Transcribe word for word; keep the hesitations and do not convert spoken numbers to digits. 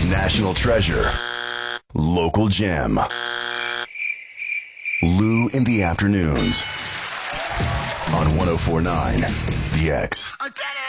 National treasure. Local gem. Lou in the afternoons. On one oh four point nine The X. I did it!